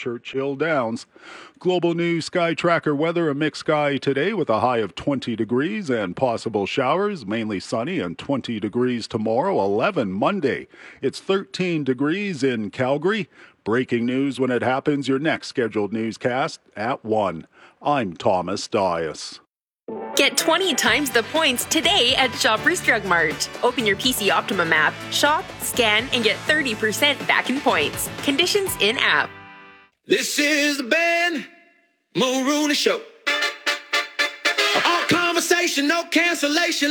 Churchill Downs. Global News Sky Tracker weather, a mixed sky today with a high of 20 degrees and possible showers, mainly sunny, and 20 degrees tomorrow, 11 Monday. It's 13 degrees in Calgary. Breaking news when it happens, your next scheduled newscast at 1. I'm Thomas Dias. Get 20 times the points today at Shoppers Drug Mart. Open your PC Optimum app, shop, scan, and get 30% back in points. Conditions in app. This is the Ben Mulrooney Show. All conversation, no cancellation.